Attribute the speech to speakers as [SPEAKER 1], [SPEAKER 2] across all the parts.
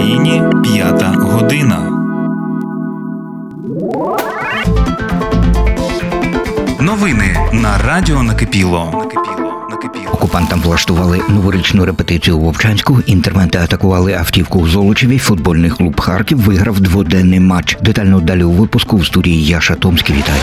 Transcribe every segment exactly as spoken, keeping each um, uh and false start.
[SPEAKER 1] Україні п'ята година. Новини на радіо Накипіло.
[SPEAKER 2] Окупантам влаштували новорічну репетицію у Вовчанську, інтервенти атакували автівку у Золочеві, футбольний клуб «Харків» виграв дводенний матч. Детально далі у випуску в студії Яша Томський. Вітаю.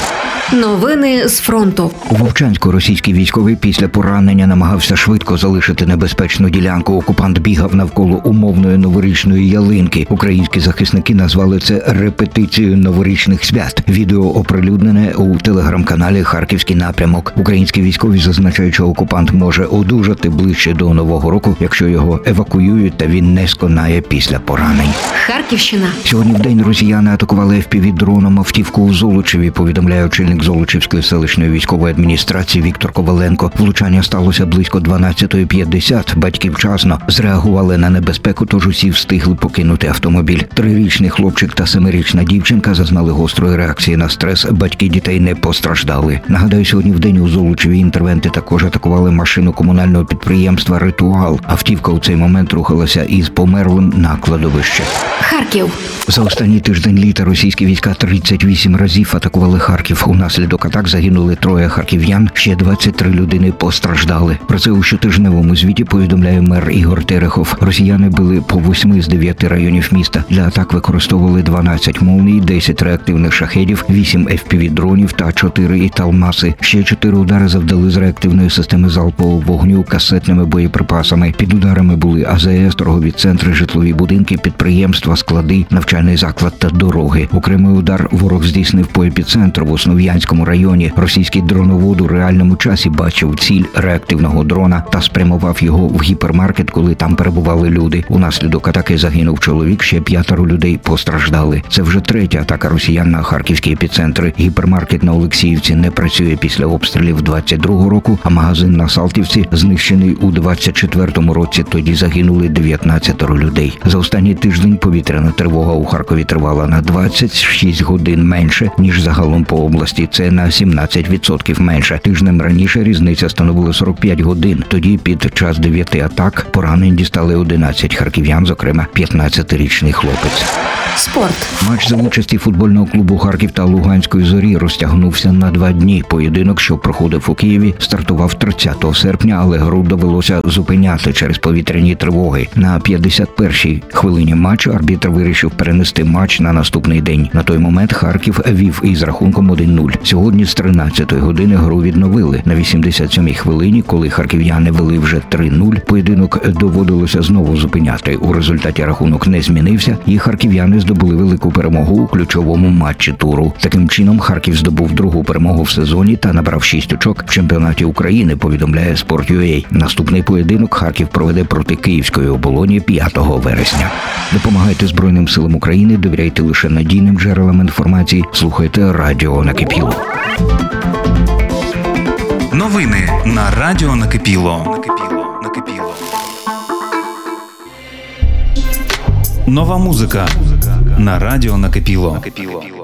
[SPEAKER 3] Новини з фронту.
[SPEAKER 2] У Вовчанську російський військовий після поранення намагався швидко залишити небезпечну ділянку. Окупант бігав навколо умовної новорічної ялинки. Українські захисники назвали це репетицією новорічних свят. Відео оприлюднене у телеграм-каналі «Харківський напрямок». Українські військові зазначають, що окупант може одужати ближче до Нового року, якщо його евакуюють та він не сконає після поранень.
[SPEAKER 3] Харківщина.
[SPEAKER 2] Сьогодні вдень росіяни атакували еф пі ві-дроном автівку у Золочеві, повідомляє очільник Золочівської селищної військової адміністрації Віктор Коваленко. Влучання сталося близько дванадцятої п'ятдесят. Батьки вчасно зреагували на небезпеку, тож усі встигли покинути автомобіль. Трирічний хлопчик та семирічна дівчинка зазнали гострої реакції на стрес. Батьки дітей не постраждали. Нагадаю, сьогодні вдень у Золочеві інтервенти також атакували машину комунального підприємства «Ритуал». Автівка у цей момент рухалася із померлим на кладовище.
[SPEAKER 3] Харків.
[SPEAKER 2] За останній тиждень літа російські війська тридцять вісім разів атакували Харків. Унаслідок атак загинули троє харків'ян, ще двадцять три людини постраждали. Про це у щотижневому звіті повідомляє мер Ігор Терехов. Росіяни били по восьми з дев'яти районів міста. Для атак використовували дванадцять молній, десять реактивних шахедів, вісім еф пі ві-дронів та чотири італмаси. Ще чотири удари завдали з реактивної системи залпового вогню касетними боєприпасами. Під ударами були а зе ес, торгові центри, житлові будинки, підприємства, склади, навчальний заклад та дороги. Окремий удар ворог здійснив по епіцентру в Основ'янському районі. Російський дроновод у реальному часі бачив ціль реактивного дрона та спрямував його в гіпермаркет, коли там перебували люди. Унаслідок атаки загинув чоловік, ще п'ятеро людей постраждали. Це вже третя атака росіян на харківські епіцентри. Гіпермаркет на Олексіївці не працює після обстрілів двадцять другого року, а магазин на Салтівці знищений у двадцять четвертому році. Тоді загинули дев'ятнадцятеро людей. За останній тиждень повітряна тривога у Харкові тривала на двадцять шість годин менше, ніж загалом по області. Це на сімнадцять відсотків менше. Тижнем раніше різниця становила сорок п'ять годин. Тоді під час дев'яти атак поранень дістали одинадцять харків'ян, зокрема п'ятнадцятирічний хлопець.
[SPEAKER 3] Спорт.
[SPEAKER 2] Матч за участі футбольного клубу «Харків» та Луганської «Зорі» розтягнувся на два дні. Поєдинок, що проходив у Києві, стартував тридцятого серпня, але гру довелося зупиняти через повітряні тривоги. На п'ятдесят першій хвилині матчу арбітр вирішив перенести матч на наступний день. На той момент «Харків» вів із рахунком один нуль. Сьогодні з тринадцятої години гру відновили. На вісімдесят сьомій хвилині, коли харків'яни вели вже три нуль, поєдинок доводилося знову зупиняти. У результаті рахунок не змінився, і харків'яни здобули велику перемогу у ключовому матчі туру. Таким чином, Харків здобув другу перемогу в сезоні та набрав шість очок в чемпіонаті України, повідомляє Sport.ua. Наступний поєдинок Харків проведе проти Київської «Оболоні» п'ятого вересня. Допомагайте Збройним силам України, довіряйте лише надійним джерелам інформації, слухайте радіо Накипіло.
[SPEAKER 1] Новини на радіо Накипіло. Нова музика на радіо Накипіло.